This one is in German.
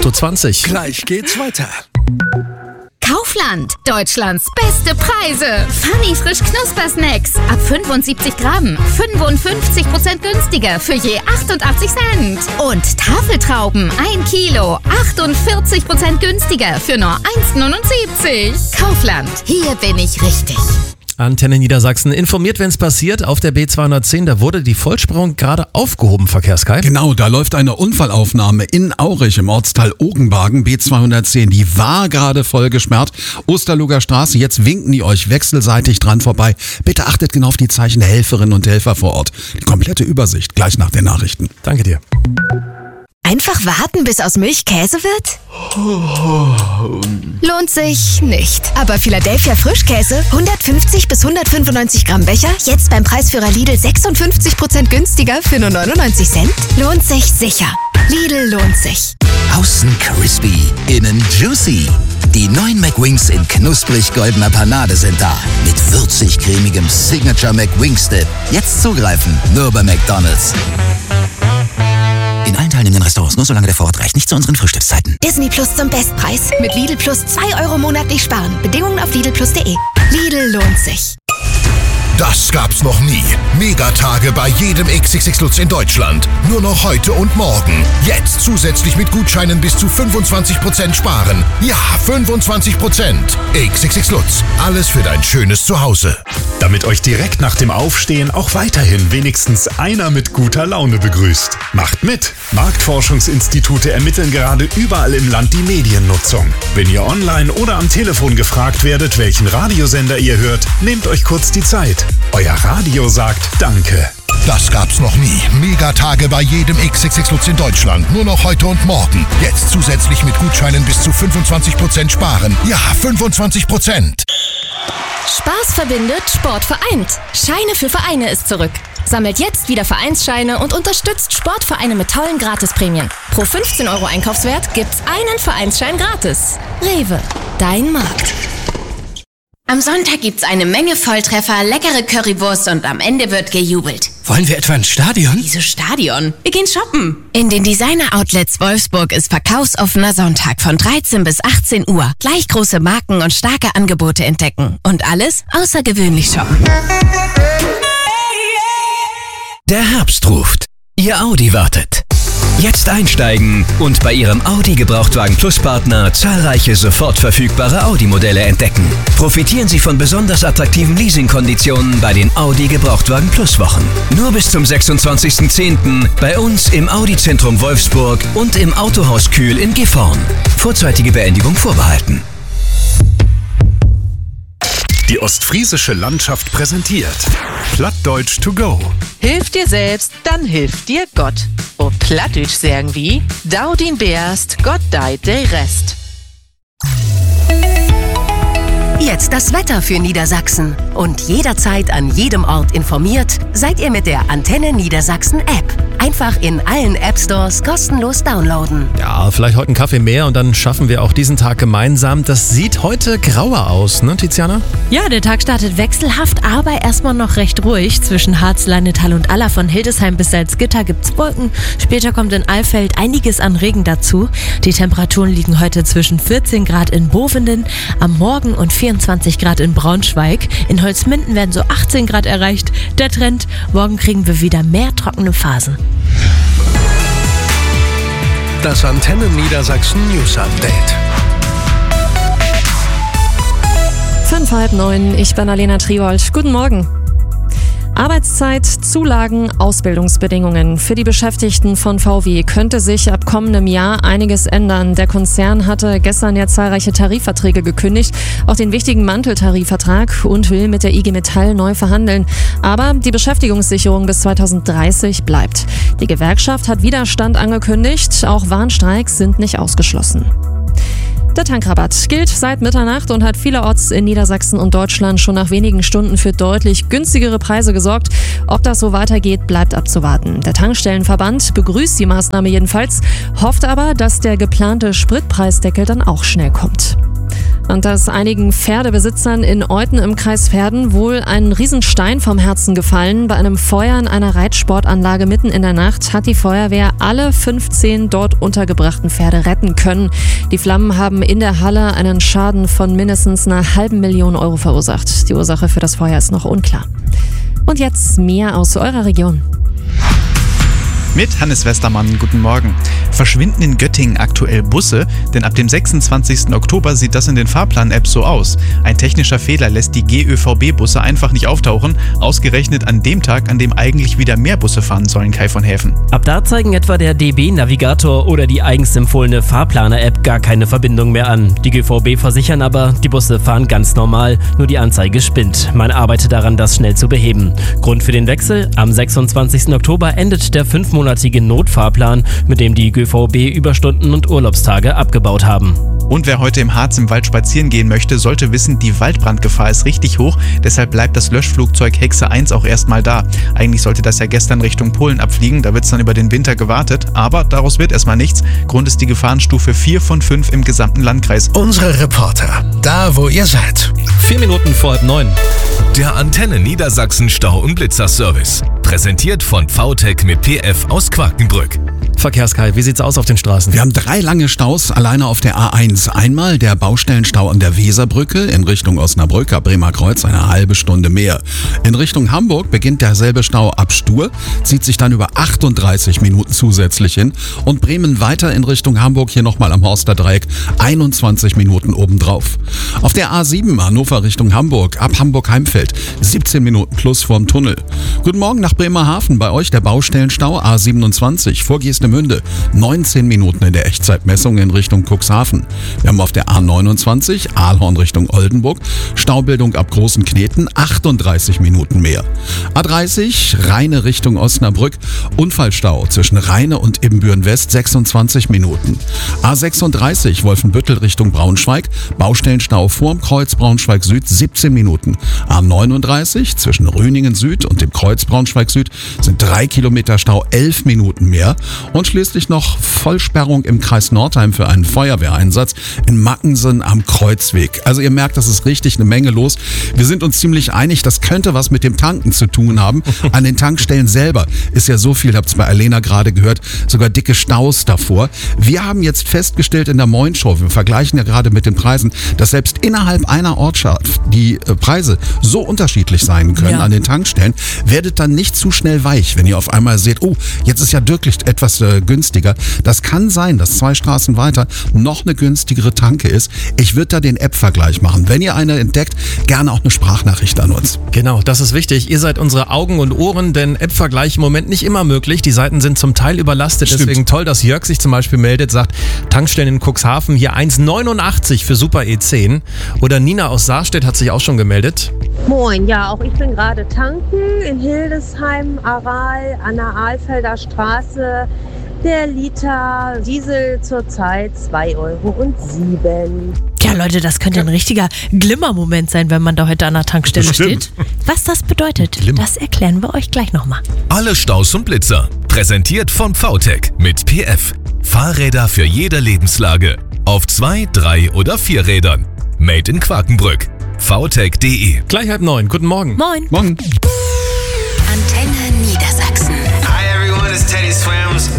8.20 Uhr. Gleich geht's weiter. Kaufland, Deutschlands beste Preise. Funny frisch Knuspersnacks. Ab 75 Gramm. 55% günstiger für je 88 Cent. Und Tafeltrauben, 1 Kilo. 48% günstiger für nur 1,79. Kaufland, hier bin ich richtig. Antenne Niedersachsen informiert, wenn es passiert. Auf der B210, da wurde die Vollsperrung gerade aufgehoben, Verkehrskei. Genau, da läuft eine Unfallaufnahme in Aurich im Ortsteil Ogenbagen, B210. Die war gerade voll gesperrt. Osterluger Straße, jetzt winken die euch wechselseitig dran vorbei. Bitte achtet genau auf die Zeichen der Helferinnen und Helfer vor Ort. Die komplette Übersicht gleich nach den Nachrichten. Danke dir. Einfach warten, bis aus Milch Käse wird? Lohnt sich nicht. Aber Philadelphia Frischkäse, 150 bis 195 Gramm Becher, jetzt beim Preisführer Lidl 56% günstiger für nur 99 Cent? Lohnt sich sicher. Lidl lohnt sich. Außen crispy, innen juicy. Die neuen McWings in knusprig-goldener Panade sind da. Mit würzig-cremigem Signature McWings-Dip. Jetzt zugreifen, nur bei McDonald's. In allen teilnehmenden Restaurants nur solange der Vorrat reicht, nicht zu unseren Frühstückszeiten. Disney Plus zum Bestpreis. Mit Lidl Plus 2 Euro monatlich sparen. Bedingungen auf lidlplus.de. Lidl lohnt sich. Das gab's noch nie. Megatage bei jedem XXX Lutz in Deutschland. Nur noch heute und morgen. Jetzt zusätzlich mit Gutscheinen bis zu 25% sparen. Ja, 25%. XXX Lutz. Alles für dein schönes Zuhause. Damit euch direkt nach dem Aufstehen auch weiterhin wenigstens einer mit guter Laune begrüßt. Macht mit! Marktforschungsinstitute ermitteln gerade überall im Land die Mediennutzung. Wenn ihr online oder am Telefon gefragt werdet, welchen Radiosender ihr hört, nehmt euch kurz die Zeit. Euer Radio sagt Danke. Das gab's noch nie. Megatage bei jedem XXX Lutz in Deutschland. Nur noch heute und morgen. Jetzt zusätzlich mit Gutscheinen bis zu 25% sparen. Ja, 25%. Spaß verbindet, Sport vereint. Scheine für Vereine ist zurück. Sammelt jetzt wieder Vereinsscheine und unterstützt Sportvereine mit tollen Gratisprämien. Pro 15 Euro Einkaufswert gibt's einen Vereinsschein gratis. Rewe, dein Markt. Am Sonntag gibt's eine Menge Volltreffer, leckere Currywurst und am Ende wird gejubelt. Wollen wir etwa ins Stadion? Wieso Stadion? Wir gehen shoppen. In den Designer-Outlets Wolfsburg ist verkaufsoffener Sonntag von 13 bis 18 Uhr. Gleich große Marken und starke Angebote entdecken. Und alles außergewöhnlich shoppen. Der Herbst ruft. Ihr Audi wartet. Jetzt einsteigen und bei Ihrem Audi Gebrauchtwagen Plus Partner zahlreiche sofort verfügbare Audi-Modelle entdecken. Profitieren Sie von besonders attraktiven Leasingkonditionen bei den Audi Gebrauchtwagen Plus Wochen. Nur bis zum 26.10. bei uns im Audi-Zentrum Wolfsburg und im Autohaus Kühl in Gifhorn. Vorzeitige Beendigung vorbehalten. Die ostfriesische Landschaft präsentiert Plattdeutsch to go. Hilf dir selbst, dann hilft dir Gott. O Plattdeutsch sagen wie, dau din beerst, Gott deit de Rest. Jetzt das Wetter für Niedersachsen. Und jederzeit an jedem Ort informiert, seid ihr mit der Antenne Niedersachsen App. Einfach in allen App-Stores kostenlos downloaden. Ja, vielleicht heute einen Kaffee mehr und dann schaffen wir auch diesen Tag gemeinsam. Das sieht heute grauer aus, ne Tiziana? Ja, der Tag startet wechselhaft, aber erstmal noch recht ruhig. Zwischen Harz, Leinetal und Aller von Hildesheim bis Salzgitter gibt's Wolken. Später kommt in Alfeld einiges an Regen dazu. Die Temperaturen liegen heute zwischen 14 Grad in Bovenden, am Morgen und 24 Grad in Braunschweig. In Holzminden werden so 18 Grad erreicht. Der Trend, morgen kriegen wir wieder mehr trockene Phasen. Das Antenne Niedersachsen News Update. 8:30, ich bin Alena Triold. Guten Morgen. Arbeitszeit, Zulagen, Ausbildungsbedingungen. Für die Beschäftigten von VW könnte sich ab kommendem Jahr einiges ändern. Der Konzern hatte gestern ja zahlreiche Tarifverträge gekündigt, auch den wichtigen Manteltarifvertrag, und will mit der IG Metall neu verhandeln. Aber die Beschäftigungssicherung bis 2030 bleibt. Die Gewerkschaft hat Widerstand angekündigt, auch Warnstreiks sind nicht ausgeschlossen. Der Tankrabatt gilt seit Mitternacht und hat vielerorts in Niedersachsen und Deutschland schon nach wenigen Stunden für deutlich günstigere Preise gesorgt. Ob das so weitergeht, bleibt abzuwarten. Der Tankstellenverband begrüßt die Maßnahme jedenfalls, hofft aber, dass der geplante Spritpreisdeckel dann auch schnell kommt. Und da ist einigen Pferdebesitzern in Euthen im Kreis Verden wohl ein Riesenstein vom Herzen gefallen. Bei einem Feuer in einer Reitsportanlage mitten in der Nacht hat die Feuerwehr alle 15 dort untergebrachten Pferde retten können. Die Flammen haben in der Halle einen Schaden von mindestens einer $500.000 Euro verursacht. Die Ursache für das Feuer ist noch unklar. Und jetzt mehr aus eurer Region. Mit Hannes Westermann, guten Morgen. Verschwinden in Göttingen aktuell Busse? Denn ab dem 26. Oktober sieht das in den Fahrplan-Apps so aus. Ein technischer Fehler lässt die GÖVB-Busse einfach nicht auftauchen, ausgerechnet an dem Tag, an dem eigentlich wieder mehr Busse fahren sollen, Kai von Häfen. Ab da zeigen etwa der DB-Navigator oder die eigens empfohlene Fahrplaner-App gar keine Verbindung mehr an. Die GVB versichern aber, die Busse fahren ganz normal, nur die Anzeige spinnt. Man arbeitet daran, das schnell zu beheben. Grund für den Wechsel? Am 26. Oktober endet der 5-monatige Notfahrplan, mit dem die GVB Überstunden und Urlaubstage abgebaut haben. Und wer heute im Harz im Wald spazieren gehen möchte, sollte wissen, die Waldbrandgefahr ist richtig hoch. Deshalb bleibt das Löschflugzeug Hexe 1 auch erstmal da. Eigentlich sollte das ja gestern Richtung Polen abfliegen, da wird es dann über den Winter gewartet. Aber daraus wird erstmal nichts. Grund ist die Gefahrenstufe 4 von 5 im gesamten Landkreis. Unsere Reporter, da wo ihr seid. 4 Minuten vor 8:30. Der Antenne Niedersachsen Stau- und Blitzerservice. Präsentiert von VTech mit PF aus Quakenbrück. Verkehrskai, wie sieht's aus auf den Straßen? Wir haben 3 lange Staus alleine auf der A1. Einmal der Baustellenstau an der Weserbrücke in Richtung Osnabrück, ab Bremer Kreuz eine halbe Stunde mehr. In Richtung Hamburg beginnt derselbe Stau ab Stur, zieht sich dann über 38 Minuten zusätzlich hin und Bremen weiter in Richtung Hamburg, hier nochmal am Horster Dreieck, 21 Minuten obendrauf. Auf der A7 Hannover Richtung Hamburg, ab Hamburg-Heimfeld, 17 Minuten plus vorm Tunnel. Guten Morgen nach Bremerhaven, bei euch der Baustellenstau A27 vor Geestemünde, 19 Minuten in der Echtzeitmessung in Richtung Cuxhaven. Wir haben auf der A29 Aalhorn Richtung Oldenburg, Staubildung ab Großen Kneten, 38 Minuten mehr. A30 Rheine Richtung Osnabrück, Unfallstau zwischen Rheine und Ibbenbüren West, 26 Minuten. A36 Wolfenbüttel Richtung Braunschweig, Baustellenstau vorm Kreuz Braunschweig Süd, 17 Minuten. A39 zwischen Rüningen Süd und dem Kreuz Braunschweig Süd sind 3 Kilometer Stau, 11 Minuten mehr. Und schließlich noch Vollsperrung im Kreis Nordheim für einen Feuerwehreinsatz in Mackensen am Kreuzweg. Also ihr merkt, das ist richtig eine Menge los. Wir sind uns ziemlich einig, das könnte was mit dem Tanken zu tun haben. An den Tankstellen selber ist ja so viel, habt ihr bei Alena gerade gehört, sogar dicke Staus davor. Wir haben jetzt festgestellt in der Moin-Show, wir vergleichen ja gerade mit den Preisen, dass selbst innerhalb einer Ortschaft die Preise so unterschiedlich sein können an den Tankstellen. Werdet dann nicht zu schnell weich, wenn ihr auf einmal seht, oh, jetzt ist ja wirklich etwas günstiger. Das kann sein, dass 2 Straßen weiter noch eine günstigere Tanke ist. Ich würde da den App-Vergleich machen. Wenn ihr eine entdeckt, gerne auch eine Sprachnachricht an uns. Genau, das ist wichtig. Ihr seid unsere Augen und Ohren, denn App-Vergleich im Moment nicht immer möglich. Die Seiten sind zum Teil überlastet. Stimmt. Deswegen toll, dass Jörg sich zum Beispiel meldet, sagt, Tankstellen in Cuxhaven hier 1,89 für Super E10. Oder Nina aus Saarstedt hat sich auch schon gemeldet. Moin, ja, auch ich bin gerade tanken in Hildesheim, Aral, an der Ahlfelder Straße. Der Liter Diesel zurzeit 2,07 €. Ja, Leute, das könnte ein richtiger Glimmer-Moment sein, wenn man da heute an der Tankstelle steht. Was das bedeutet, das erklären wir euch gleich nochmal. Alle Staus und Blitzer. Präsentiert von VTech mit PF. Fahrräder für jede Lebenslage. Auf 2, 3 oder 4 Rädern. Made in Quakenbrück. VTech.de. Gleich 8:30. Guten Morgen. Moin. Morgen. Antenne Niedersachsen. Hi everyone, it's Teddy Swims.